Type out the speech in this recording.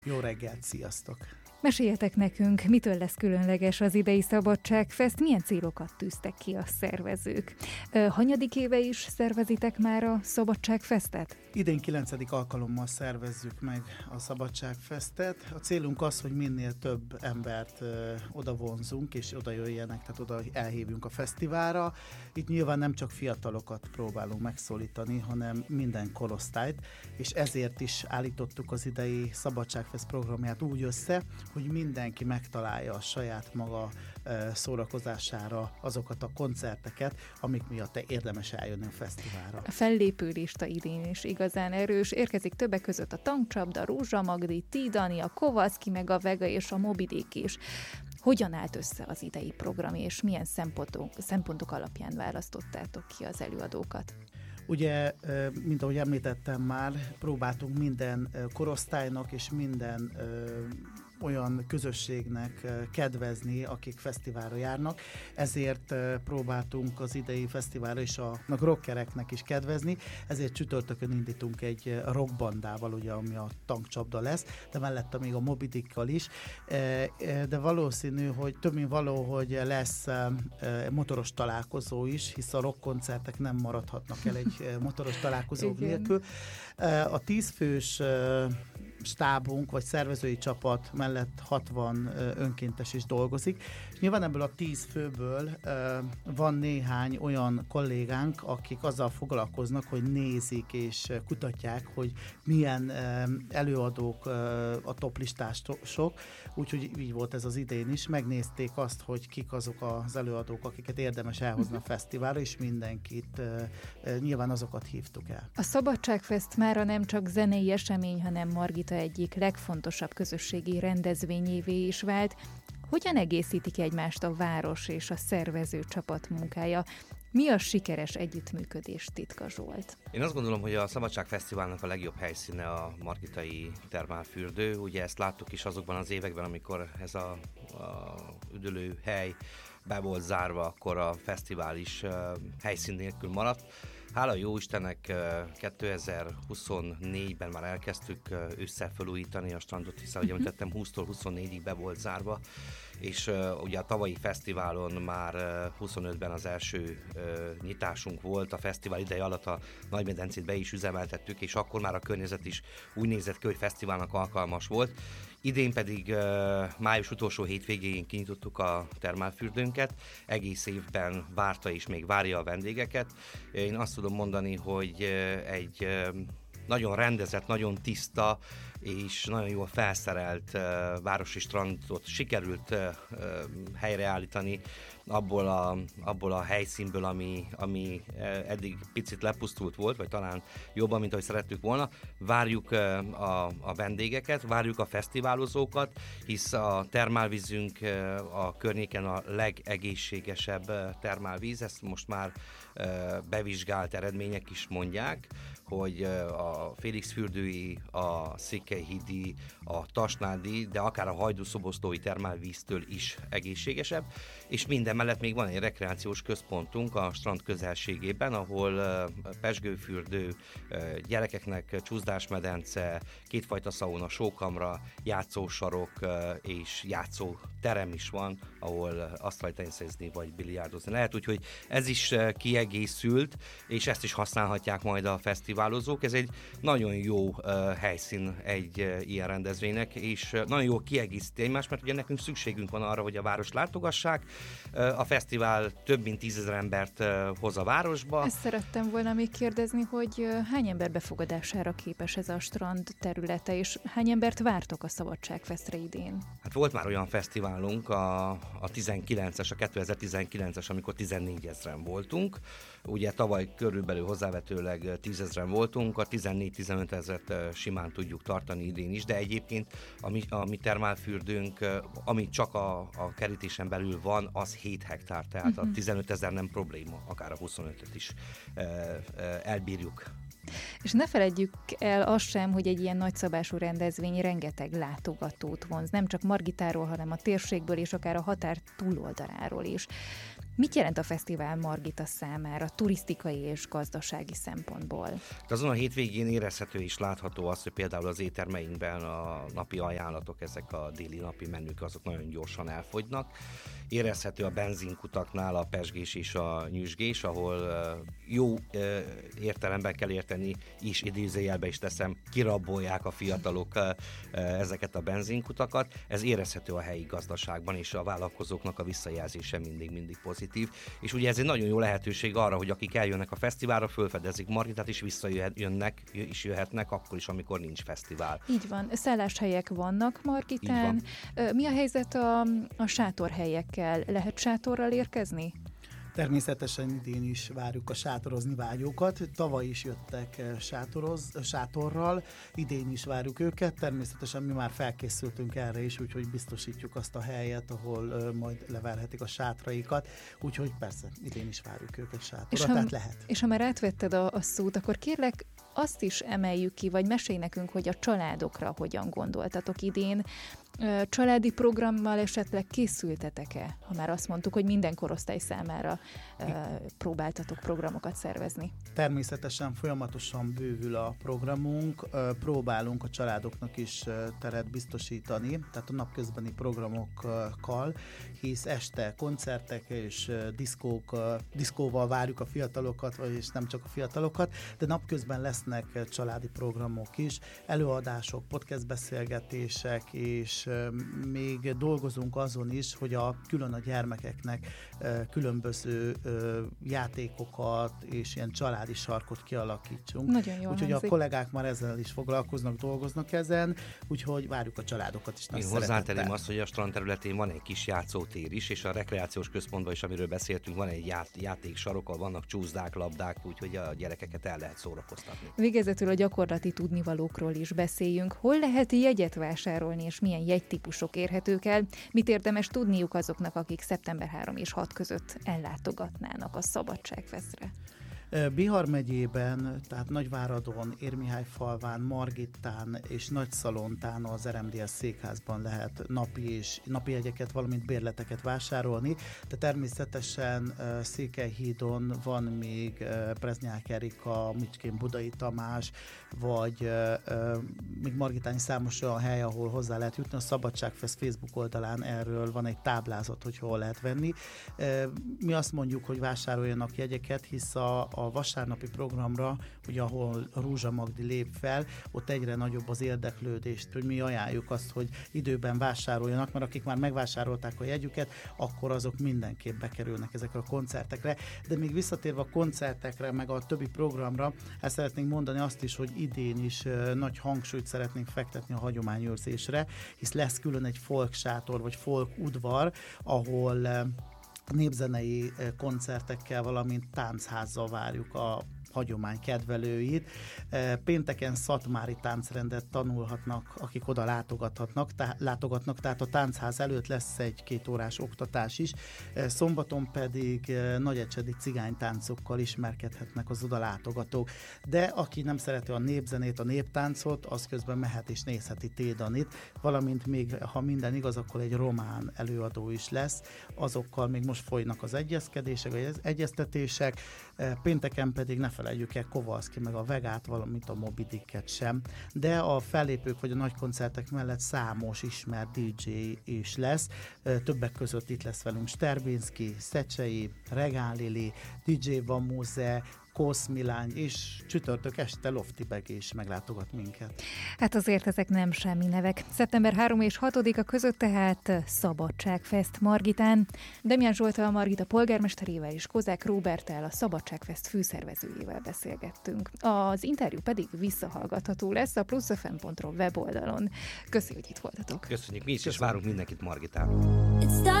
Jó reggelt, sziasztok! Meséljetek nekünk, mitől lesz különleges az idei Szabadságfest, milyen célokat tűztek ki a szervezők. Hanyadik éve is szervezitek már a Szabadságfestet? Idén 9. alkalommal szervezzük meg a Szabadságfestet. A célunk az, hogy minél több embert oda vonzunk, és oda jöjjenek, tehát oda elhívjunk a fesztiválra. Itt nyilván nem csak fiatalokat próbálunk megszólítani, hanem minden korosztályt, és ezért is állítottuk az idei Szabadságfest programját úgy össze, hogy mindenki megtalálja a saját maga szórakozására azokat a koncerteket, amik miatt érdemes eljönni a fesztiválra. A fellépőlista idén is igazán erős. Érkezik többek között a Tankcsapda, Rózsa Magdi, Tidani, a Kovaszki, meg a Vega és a Moby Dick is. Hogyan állt össze az idei program, és milyen szempontok alapján választottátok ki az előadókat? Ugye, mint ahogy említettem már, próbáltunk minden korosztálynak és minden olyan közösségnek kedvezni, akik fesztiválra járnak, ezért próbáltunk az idei fesztiválra is a rockereknek is kedvezni, ezért csütörtökön indítunk egy rockbandával, ugye, ami a Tankcsapda lesz, de mellette még a Moby Dickkal is, de valószínű, hogy több mint való, hogy lesz motoros találkozó is, hisz a rockkoncertek nem maradhatnak el egy motoros találkozó nélkül. A 10 fős stábunk, vagy szervezői csapat mellett 60 önkéntes is dolgozik. És nyilván ebből a 10 főből van néhány olyan kollégánk, akik azzal foglalkoznak, hogy nézik és kutatják, hogy milyen előadók a toplistások. Úgyhogy így volt ez az idén is. Megnézték azt, hogy kik azok az előadók, akiket érdemes elhozni a fesztiválra, és mindenkit, nyilván azokat hívtuk el. A Szabadságfest mára nem csak zenei esemény, hanem Margita egyik legfontosabb közösségi rendezvényévé is vált. Hogyan egészítik egymást a város és a szervező csapat munkája? Mi a sikeres együttműködés titka, Zsolt? Én azt gondolom, hogy a Szabadságfesztiválnak a legjobb helyszíne a margitai termálfürdő. Ugye ezt láttuk is azokban az években, amikor ez a üdülő hely be volt zárva, akkor a fesztivál is helyszín nélkül maradt. Hála jó Istennek 2024-ben már elkezdtük összefelújítani a strandot, hiszen, ahogy említettem, 20-tól 24-ig be volt zárva, és ugye a tavalyi fesztiválon már 25-ben az első nyitásunk volt, a fesztivál ideje alatt a Nagymedencét be is üzemeltettük, és akkor már a környezet is úgy nézett ki, hogy fesztiválnak alkalmas volt. Idén pedig május utolsó hétvégén kinyitottuk a termálfürdőnket, egész évben várta és még várja a vendégeket. Én azt tudom mondani, hogy egy nagyon rendezett, nagyon tiszta és nagyon jól felszerelt városi strandot sikerült helyreállítani abból a helyszínből, ami eddig picit lepusztult volt, vagy talán jobban, mint ahogy szerettük volna. Várjuk a vendégeket, várjuk a fesztiválozókat, hisz a termálvízünk a környéken a legegészségesebb termálvíz, ezt most már bevizsgált eredmények is mondják, hogy a Félix-fürdői, a Székelyhídi, a Tasnádi, de akár a Hajdú-szoboszlói termálvíztől is egészségesebb, és minden mellett még van egy rekreációs központunk a strand közelségében, ahol pezsgőfürdő, gyerekeknek csúszdásmedence, kétfajta szauna, sókamra, játszósarok és játszóterem is van, ahol asztaliteniszeizni vagy biliárdozni lehet, úgyhogy ez is kiegészült, és ezt is használhatják majd a fesztiválozók. Ez egy nagyon jó helyszín egy ilyen rendezvénynek, és nagyon jó kiegészíti egymást, mert ugye nekünk szükségünk van arra, hogy a város látogassák. A fesztivál több mint 10 000 embert hoz a városba. Ezt szerettem volna még kérdezni, hogy hány ember befogadására képes ez a strand területe, és hány embert vártok a Szabadságfestre idén? Hát volt már olyan fesztiválunk, a 19-es, a 2019-es, amikor 14 000-en voltunk. Ugye tavaly körülbelül hozzávetőleg 10 000-en voltunk, a 14-15 000-et simán tudjuk tartani idén is, de egyébként a mi termálfürdőnk, ami csak a kerítésen belül van, az 7 hektár, tehát a 15 000 nem probléma, akár a 25-öt is elbírjuk. És ne feledjük el azt sem, hogy egy ilyen nagyszabású rendezvény rengeteg látogatót vonz, nem csak Margitáról, hanem a térségből és akár a határ túloldaláról is. Mit jelent a fesztivál Margita számára turisztikai és gazdasági szempontból? Azon a hétvégén érezhető és látható az, hogy például az éttermeinkben a napi ajánlatok, ezek a déli napi menük, azok nagyon gyorsan elfogynak. Érezhető a benzinkutaknál a pezsgés és a nyüzsgés, ahol jó értelemben kell érteni, és idézőjelbe is teszem, kirabolják a fiatalok ezeket a benzinkutakat. Ez érezhető a helyi gazdaságban, és a vállalkozóknak a visszajelzése mindig pozitív. És ugye ez egy nagyon jó lehetőség arra, hogy akik eljönnek a fesztiválra, fölfedezik Margitát, és visszajönnek, és jöhetnek akkor is, amikor nincs fesztivál. Így van. Szálláshelyek vannak Margitán. Mi a helyzet a sátorhelyekkel? Lehet sátorral érkezni? Természetesen idén is várjuk a sátorozni vágyókat. Tavaly is jöttek sátorral, idén is várjuk őket. Természetesen mi már felkészültünk erre is, úgyhogy biztosítjuk azt a helyet, ahol majd leverhetik a sátraikat. Úgyhogy persze, idén is várjuk őket sátorra, tehát lehet. És ha már átvetted a szót, akkor kérlek, azt is emeljük ki, vagy mesélj nekünk, hogy a családokra hogyan gondoltatok idén. Családi programmal esetleg készültetek-e? Ha már azt mondtuk, hogy minden korosztály számára próbáltatok programokat szervezni. Természetesen folyamatosan bővül a programunk, próbálunk a családoknak is teret biztosítani, tehát a napközbeni programokkal, hisz este koncertek és diszkóval várjuk a fiatalokat, és nem csak a fiatalokat, de napközben lesznek családi programok is, előadások, podcast beszélgetések, és még dolgozunk azon is, hogy külön a gyermekeknek különböző játékokat és ilyen családi sarkot kialakítsunk. Nagyon jól úgyhogy a kollégák már ezzel is foglalkoznak, dolgoznak ezen, úgyhogy várjuk a családokat is. Én hozzátenném azt, hogy a strand területén van egy kis játszótér is, és a rekreációs központban is, amiről beszéltünk, van egy játéksarok, ahol vannak csúszdák, labdák, úgyhogy a gyerekeket el lehet szórakoztatni. Végezetül a gyakorlati tudnivalókról is beszéljünk. Hol lehet jegyet vásárolni, és milyen jegytípusok érhetők el? Mit érdemes tudniuk azoknak, akik szeptember 3 és 6 között ellátogatnának a Szabadságfesztre? Bihar megyében, tehát Nagyváradon, Érmihályfalván, Margittán és Nagyszalontán az RMDS székházban lehet napi jegyeket, valamint bérleteket vásárolni, de természetesen Székelyhídon van még Preznyák Erika, Micskén Budai Tamás, vagy még Margittán is számos olyan hely, ahol hozzá lehet jutni. A Szabadságfest Facebook oldalán erről van egy táblázat, hogy hol lehet venni. Mi azt mondjuk, hogy vásároljanak jegyeket, hisz a vasárnapi programra, ugye, ahol Rózsa Magdi lép fel, ott egyre nagyobb az érdeklődést, hogy mi ajánljuk azt, hogy időben vásároljanak, mert akik már megvásárolták a jegyüket, akkor azok mindenképp bekerülnek ezekre a koncertekre. De még visszatérve a koncertekre, meg a többi programra, ezt szeretnénk mondani azt is, hogy idén is nagy hangsúlyt szeretnénk fektetni a hagyományőrzésre, hisz lesz külön egy folk sátor, vagy folk udvar, ahol népzenei koncertekkel, valamint táncházzal várjuk a hagyomány kedvelőit. Pénteken szatmári táncrendet tanulhatnak, akik oda látogatnak, tehát a táncház előtt lesz egy 2 órás oktatás is. Szombaton pedig nagyecsedi cigánytáncokkal ismerkedhetnek az oda látogatók. De aki nem szereti a népzenét, a néptáncot, az közben mehet és nézheti Tédanit, valamint még, ha minden igaz, akkor egy román előadó is lesz. Azokkal még most folynak az egyezkedések, vagy egyeztetések. Pénteken pedig ne felejtjük el Kovalszki meg a Vegát, valamint a Moby Dicket sem. De a fellépők vagy a nagy koncertek mellett számos ismert DJ is lesz. Többek között itt lesz velünk Sterbinski, Szecsei, Regán Lili, DJ Van Muze, Kósz Milány, és csütörtök este Lofty Bag is meglátogat minket. Hát azért ezek nem semmi nevek. Szeptember 3 és 6-a között tehát Szabadságfest Margitán. Demián Zsolttal, a Margita polgármesterével és Kozák Róberttel, a Szabadságfest főszervezőjével beszélgettünk. Az interjú pedig visszahallgatható lesz a plusfm.ro weboldalon. Köszönjük, hogy itt voltatok. Köszönjük, mi is, és várunk mindenkit Margitán.